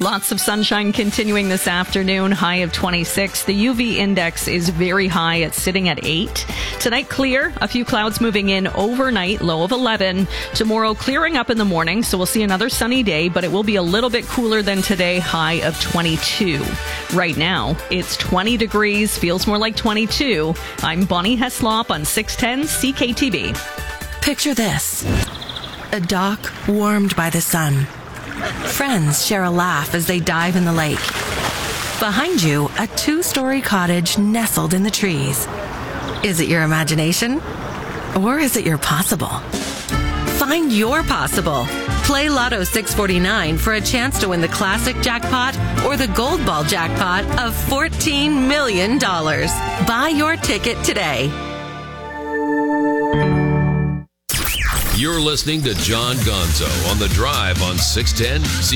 Lots of sunshine continuing this afternoon, high of 26. The UV index is very high. It's sitting at 8. Tonight, clear. A few clouds moving in overnight, low of 11. Tomorrow, clearing up in the morning, so we'll see another sunny day, but it will be a little bit cooler than today, high of 22. Right now, it's 20 degrees, feels more like 22. I'm Bonnie Heslop on 610 CKTB. Picture this. A dock warmed by the sun. Friends share a laugh as they dive in the lake. Behind you, a 2-story cottage nestled in the trees. Is it your imagination? Or is it your possible? Find your possible. Play Lotto 649 for a chance to win the classic jackpot or the gold ball jackpot of $14 million. Buy your ticket today. You're listening to John Gonzo on The Drive on 610